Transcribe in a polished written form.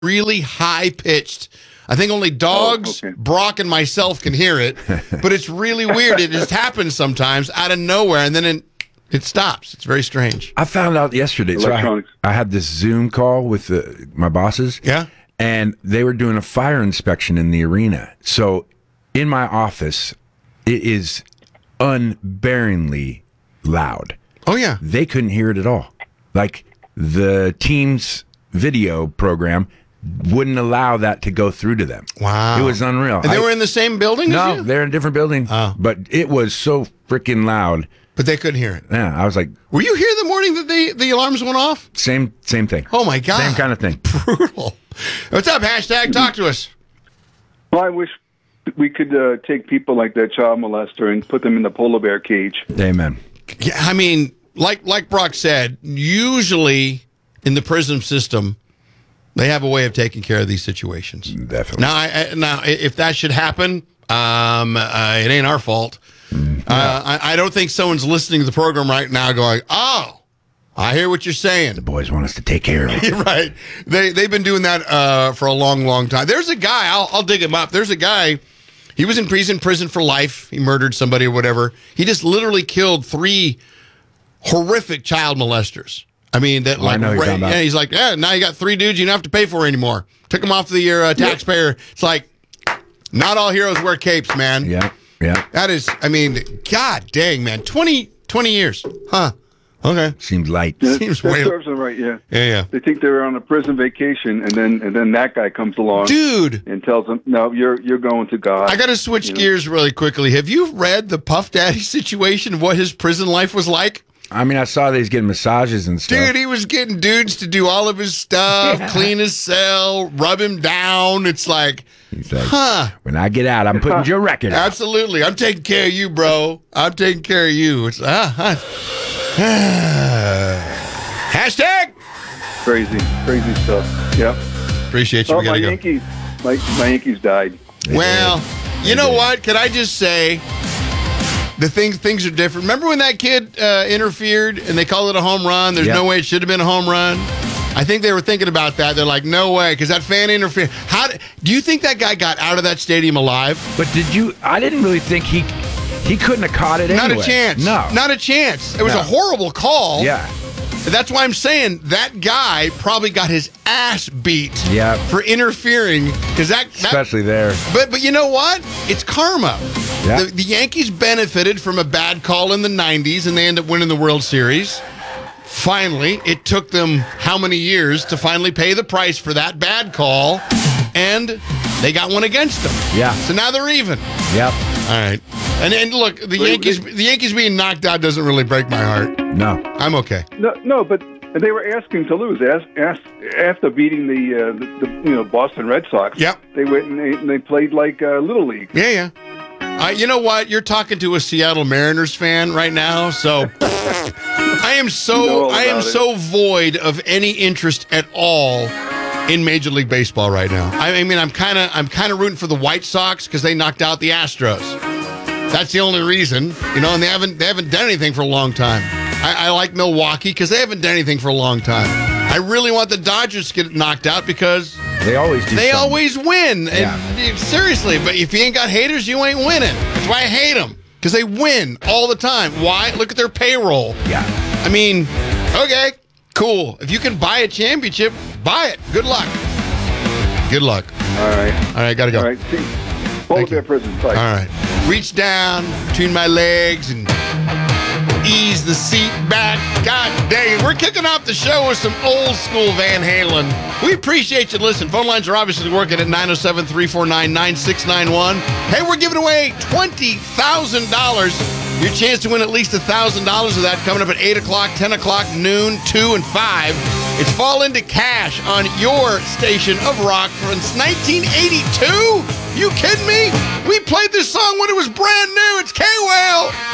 really high-pitched. I think only dogs, Brock, and myself can hear it, but it's really weird. It just happens sometimes out of nowhere, and then it stops. It's very strange. I found out yesterday. So I had this Zoom call with my bosses. Yeah. And they were doing a fire inspection in the arena. So in my office, it is unbearingly loud. Oh, yeah. They couldn't hear it at all. Like the Teams video program wouldn't allow that to go through to them. Wow. It was unreal. And they were in the same building as you? No, they're in a different building. Oh. But it was so freaking loud. But they couldn't hear it. Yeah, I was like... Were you here the morning that the alarms went off? Same thing. Oh, my God. Same kind of thing. Brutal. What's up, hashtag? Talk to us. Well, I wish we could take people like that child molester and put them in the polar bear cage. Amen. Yeah, I mean, like Brock said, usually in the prison system, they have a way of taking care of these situations. Definitely. Now, if that should happen, it ain't our fault. I don't think someone's listening to the program right now going, oh, I hear what you're saying. The boys want us to take care of it. Right. They've been doing that for a long, long time. There's a guy, I'll dig him up. There's a guy, he was in prison for life. He murdered somebody or whatever. He just literally killed 3 horrific child molesters. I mean, that I know you're talking about. He's like, yeah, now you got 3 dudes you don't have to pay for anymore. Took them off your taxpayer. It's like, not all heroes wear capes, man. Yeah. That is, I mean, God dang, man. 20 years. Huh. Okay. Seems light. Yeah, Seems that way... serves them right, yeah. Yeah. They think they're on a prison vacation, and then that guy comes along, dude, and tells them, "No, you're going to God." I got to switch gears really quickly. Have you read the Puff Daddy situation? What his prison life was like? I mean, I saw that he's getting massages and stuff. Dude, he was getting dudes to do all of his stuff, clean his cell, rub him down. It's like, he's like, when I get out, I'm putting your record out. Absolutely. I'm taking care of you, bro. I'm taking care of you. It's hashtag crazy stuff. Yep. Appreciate you. Oh, We gotta my go. Yankees, my Yankees died. Well, you know what? Could I just say the things are different. Remember when that kid interfered and they called it a home run? There's no way it should have been a home run. I think they were thinking about that. They're like, no way, because that fan interfered. Do you think that guy got out of that stadium alive? But I didn't really think he couldn't have caught it anyway. Not a chance. No. Not a chance. It was a horrible call. Yeah. That's why I'm saying that guy probably got his ass beat for interfering. Especially there. But you know what? It's karma. Yeah. The Yankees benefited from a bad call in the 90s, and they end up winning the World Series. Finally, it took them how many years to finally pay the price for that bad call, and they got one against them. Yeah. So now they're even. Yep. All right. And look, the Yankees being knocked out doesn't really break my heart. No. I'm okay. No, but they were asking to lose. After beating the Boston Red Sox. Yep. They went and they played like Little League. Yeah. You know what? You're talking to a Seattle Mariners fan right now, so I am so void of any interest at all in Major League Baseball right now. I mean, I'm kind of rooting for the White Sox because they knocked out the Astros. That's the only reason, and they haven't done anything for a long time. I like Milwaukee because they haven't done anything for a long time. I really want the Dodgers to get knocked out because they always do. They always win. Yeah. And seriously, but if you ain't got haters, you ain't winning. That's why I hate them, because they win all the time. Why? Look at their payroll. Yeah. I mean, okay, cool. If you can buy a championship, buy it. Good luck. Good luck. All right, gotta go. All right, see. Polar bear prison. Bye. All right. Reach down between my legs and ease the seat back. God dang it. We're kicking off the show with some old school Van Halen. We appreciate you listening. Phone lines are obviously working at 907-349-9691. Hey, we're giving away $20,000. Your chance to win at least $1,000 of that coming up at 8 o'clock, 10 o'clock, noon, 2, and 5. It's Fall Into Cash on your station of rock since 1982. You kidding me? We played this song when it was brand new. It's K-Whale.